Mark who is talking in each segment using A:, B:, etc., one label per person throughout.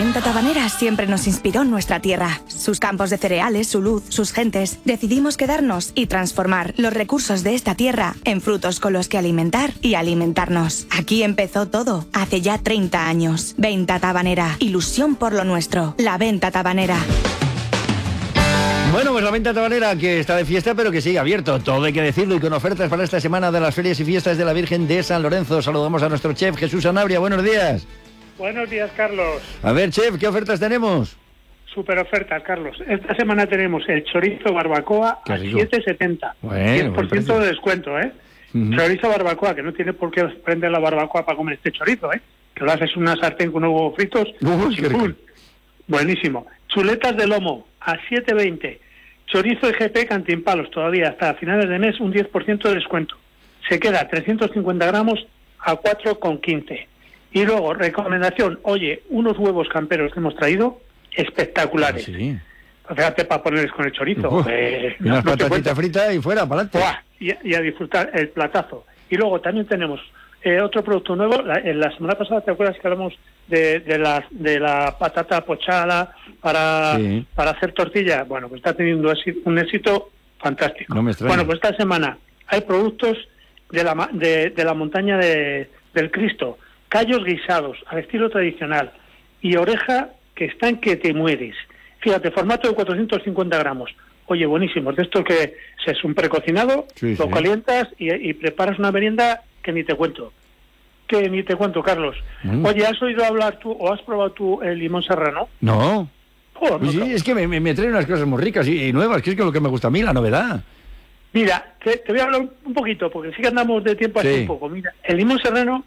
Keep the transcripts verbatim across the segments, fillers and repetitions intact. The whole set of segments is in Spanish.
A: Venta Tabanera siempre nos inspiró nuestra tierra, sus campos de cereales, su luz, sus gentes. Decidimos quedarnos y transformar los recursos de esta tierra en frutos con los que alimentar y alimentarnos. Aquí empezó todo, hace ya treinta años. Venta Tabanera, ilusión por lo nuestro. La Venta Tabanera.
B: Bueno, pues la Venta Tabanera, que está de fiesta, pero que sigue abierto. Todo hay que decirlo, y con ofertas para esta semana de las ferias y fiestas de la Virgen de San Lorenzo. Saludamos a nuestro chef, Jesús Sanabria. Buenos días.
C: Buenos días, Carlos.
B: A ver, chef, ¿qué ofertas tenemos?
C: Super ofertas, Carlos. Esta semana tenemos el chorizo barbacoa a siete setenta.
B: Bueno,
C: diez por ciento de descuento, ¿eh? Uh-huh. Chorizo barbacoa, que no tiene por qué prender la barbacoa para comer este chorizo, ¿eh? Que lo haces en una sartén con unos huevos fritos. Uh, Buenísimo. Chuletas de lomo a siete veinte. Chorizo E G P Cantimpalos, todavía hasta finales de mes un diez por ciento de descuento. Se queda trescientos cincuenta gramos a cuatro con quince. Y luego, recomendación, oye, unos huevos camperos que hemos traído, espectaculares. Ah, sí. Fíjate para ponerles con el chorizo.
B: Uh,
C: eh,
B: y unas no patatitas fritas y fuera, para adelante.
C: Y, y a disfrutar el platazo. Y luego también tenemos eh, otro producto nuevo. La, en la semana pasada, ¿te acuerdas que hablamos de, de, la, de la patata pochada para, sí. para hacer tortilla? Bueno, pues está teniendo un éxito fantástico.
B: No me extraña.
C: Bueno, pues esta semana hay productos de la, de, de la montaña de, del Cristo, callos guisados al estilo tradicional y oreja que están que te mueres. Fíjate, formato de cuatrocientos cincuenta gramos. Oye, buenísimo. De esto que es un precocinado, sí, lo sí. calientas y, y preparas una merienda que ni te cuento. Que ni te cuento, Carlos. Mm. Oye, ¿has oído hablar tú o has probado tú el limón serrano?
B: No.
C: Oh, no
B: sí, es que me, me, me traen unas cosas muy ricas y, y nuevas, que es que lo que me gusta a mí, la novedad.
C: Mira, te, te voy a hablar un poquito, porque sí que andamos de tiempo así sí. un poco. Mira, el limón serrano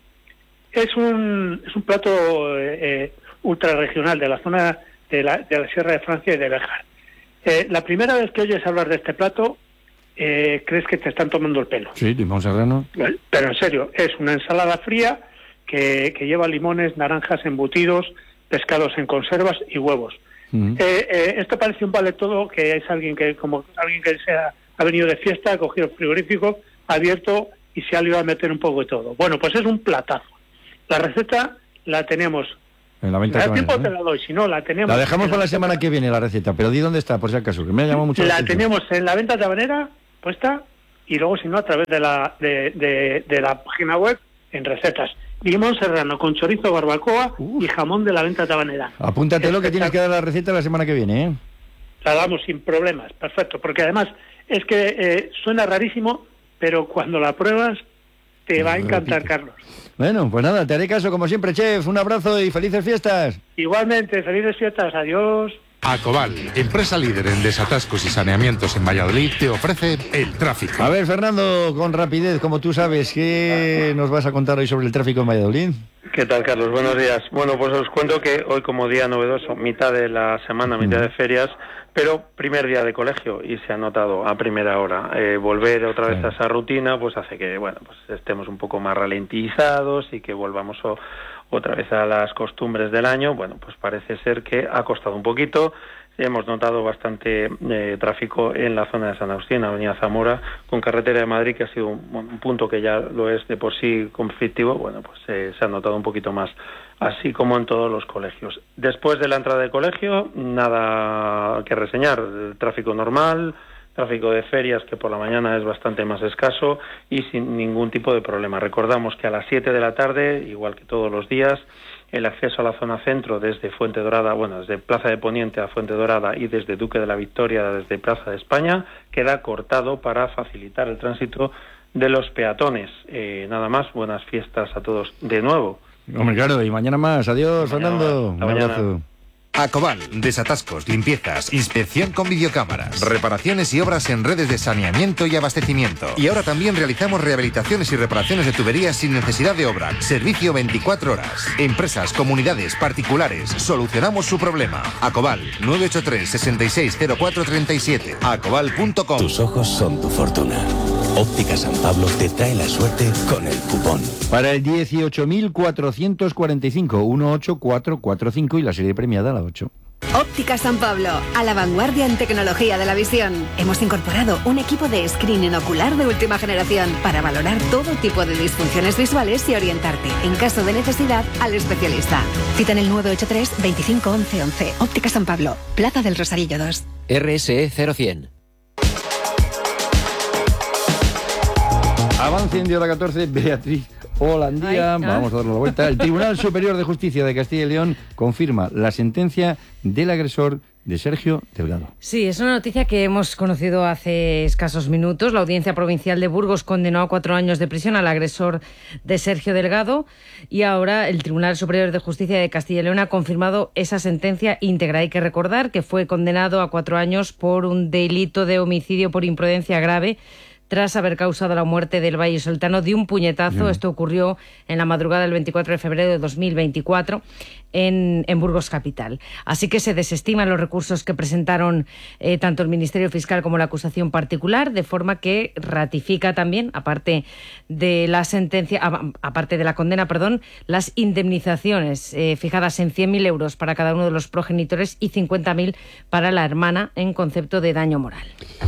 C: es un es un plato eh, ultra regional de la zona de la, de la Sierra de Francia y de Béjar. Eh, la primera vez que oyes hablar de este plato, eh, crees que te están tomando el pelo.
B: Sí, limón serrano.
C: Pero en serio, es una ensalada fría que, que lleva limones, naranjas, embutidos, pescados en conservas y huevos. Uh-huh. eh, eh, esto parece un vale todo, que es alguien que como alguien que se ha, ha venido de fiesta, ha cogido el frigorífico, ha abierto y se ha ido a meter un poco de todo. Bueno, pues es un platazo. La receta la tenemos.
B: En la Venta
C: Tabanera, tiempo
B: ¿no?
C: te la doy, si no, la tenemos...
B: La dejamos para la semana que viene, la receta, pero di dónde está, por si acaso, que me ha llamado mucho la,
C: la
B: atención.
C: tenemos en la Venta Tabanera puesta, y luego, si no, a través de la de, de, de la página web, en recetas. Limón serrano con chorizo barbacoa Uf. y jamón de la Venta Tabanera.
B: Apúntatelo, que tienes que dar la receta la semana que viene, ¿eh?
C: La damos sin problemas, perfecto, porque además es que eh, suena rarísimo, pero cuando la pruebas te no, va a encantar, repite. Carlos.
B: Bueno, pues nada, te haré caso como siempre, chef. Un abrazo y felices fiestas.
C: Igualmente, felices fiestas. Adiós.
D: Acoval, empresa líder en desatascos y saneamientos en Valladolid, te ofrece el tráfico.
B: A ver, Fernando, con rapidez, como tú sabes, ¿qué nos vas a contar hoy sobre el tráfico en Valladolid?
E: ¿Qué tal, Carlos? Buenos días. Bueno, pues os cuento que hoy, como día novedoso, mitad de la semana, mitad de ferias, pero primer día de colegio, y se ha notado a primera hora. Eh, volver otra vez a esa rutina pues hace que, bueno, pues estemos un poco más ralentizados y que volvamos o, otra vez a las costumbres del año. Bueno, pues parece ser que ha costado un poquito. Hemos notado bastante eh, tráfico en la zona de San Agustín, Avenida Zamora, con carretera de Madrid, que ha sido un, un punto que ya lo es de por sí conflictivo. Bueno, pues eh, se ha notado un poquito más, así como en todos los colegios. Después de la entrada del colegio, nada que reseñar. El tráfico normal, tráfico de ferias, que por la mañana es bastante más escaso y sin ningún tipo de problema. Recordamos que a las siete de la tarde, igual que todos los días, el acceso a la zona centro desde Fuente Dorada, bueno, desde Plaza de Poniente a Fuente Dorada y desde Duque de la Victoria desde Plaza de España, queda cortado para facilitar el tránsito de los peatones. Eh, nada más, buenas fiestas a todos de nuevo.
B: Hombre, claro, y mañana más. Adiós, mañana Fernando.
E: Más. Un abrazo.
D: Acoval, desatascos, limpiezas, inspección con videocámaras, reparaciones y obras en redes de saneamiento y abastecimiento. Y ahora también realizamos rehabilitaciones y reparaciones de tuberías sin necesidad de obra. Servicio veinticuatro horas. Empresas, comunidades, particulares, solucionamos su problema. Acoval, nueve ocho tres, seis seis cero cuatro tres siete. acoval punto com.
F: Tus ojos son tu fortuna. Óptica San Pablo te trae la suerte con el cupón.
B: Para el dieciocho mil cuatrocientos cuarenta y cinco, uno ocho cuatro cuatro cinco y la serie premiada la ocho.
G: Óptica San Pablo, a la vanguardia en tecnología de la visión. Hemos incorporado un equipo de screening ocular de última generación para valorar todo tipo de disfunciones visuales y orientarte, en caso de necesidad, al especialista. Cita en el nueve ocho tres, veinticinco, once, once. Óptica San Pablo, Plaza del Rosarillo dos.
H: R S E cero cien.
B: Avance en de hora catorce, Beatriz Holandía. Ay, ¿no? Vamos a darle la vuelta. El Tribunal Superior de Justicia de Castilla y León confirma la sentencia del agresor de Sergio Delgado.
I: Sí, es una noticia que hemos conocido hace escasos minutos. La Audiencia Provincial de Burgos condenó a cuatro años de prisión al agresor de Sergio Delgado y ahora el Tribunal Superior de Justicia de Castilla y León ha confirmado esa sentencia íntegra. Hay que recordar que fue condenado a cuatro años por un delito de homicidio por imprudencia grave tras haber causado la muerte del vallisoletano de un puñetazo. Mm. Esto ocurrió en la madrugada del veinticuatro de febrero de dos mil veinticuatro en, en Burgos capital. Así que se desestiman los recursos que presentaron eh, tanto el Ministerio Fiscal como la acusación particular, de forma que ratifica también, aparte de la sentencia, a, aparte de la condena, perdón, las indemnizaciones eh, fijadas en cien mil euros para cada uno de los progenitores y cincuenta mil para la hermana en concepto de daño moral.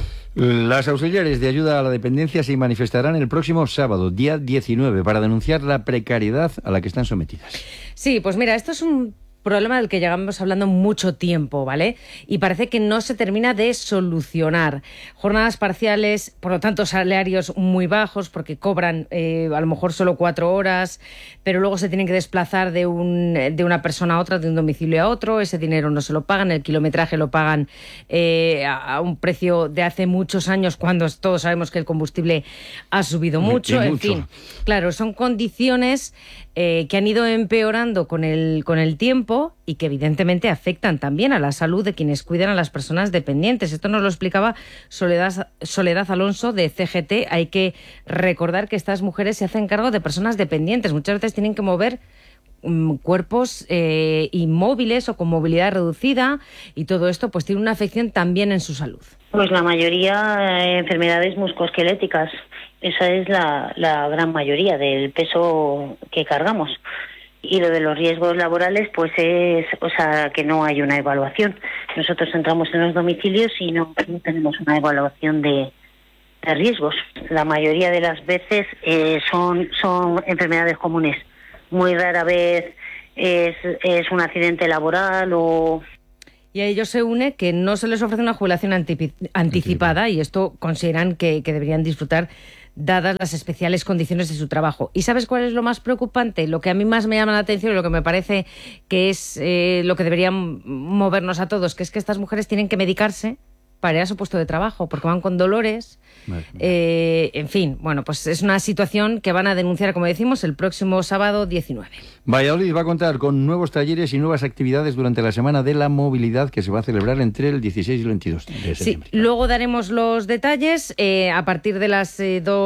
B: Las auxiliares de ayuda a la dependencia se manifestarán el próximo sábado, día diecinueve, para denunciar la precariedad a la que están sometidas.
I: Sí, pues mira, esto es un problema del que llevamos hablando mucho tiempo, ¿vale? Y parece que no se termina de solucionar. Jornadas parciales, por lo tanto, salarios muy bajos, porque cobran eh, a lo mejor solo cuatro horas, pero luego se tienen que desplazar de, un, de una persona a otra, de un domicilio a otro, ese dinero no se lo pagan, el kilometraje lo pagan eh, a, a un precio de hace muchos años, cuando todos sabemos que el combustible ha subido mucho. En mucho. fin, claro, son condiciones eh, que han ido empeorando con el, con el tiempo, y que evidentemente afectan también a la salud de quienes cuidan a las personas dependientes. Esto nos lo explicaba Soledad, Soledad Alonso de C G T. Hay que recordar que estas mujeres se hacen cargo de personas dependientes. Muchas veces tienen que mover um, cuerpos eh, inmóviles o con movilidad reducida, y todo esto pues tiene una afección también en su salud.
J: Pues la mayoría eh, enfermedades musculoesqueléticas. Esa es la, la gran mayoría del peso que cargamos. Y lo de los riesgos laborales, pues es, o sea, que no hay una evaluación. Nosotros entramos en los domicilios y no, no tenemos una evaluación de, de riesgos. La mayoría de las veces eh, son, son enfermedades comunes. Muy rara vez es, es un accidente laboral o...
I: Y a ello se une que no se les ofrece una jubilación antip- anticipada, y esto consideran que, que deberían disfrutar dadas las especiales condiciones de su trabajo. ¿Y sabes cuál es lo más preocupante? Lo que a mí más me llama la atención y lo que me parece que es eh, lo que deberían movernos a todos, que es que estas mujeres tienen que medicarse para ir a su puesto de trabajo, porque van con dolores. Eh, en fin, bueno, pues es una situación que van a denunciar, como decimos, el próximo sábado diecinueve.
B: Valladolid va a contar con nuevos talleres y nuevas actividades durante la Semana de la Movilidad, que se va a celebrar entre el dieciséis y el veintidós de septiembre.
I: Sí, luego daremos los detalles eh, a partir de las eh, dos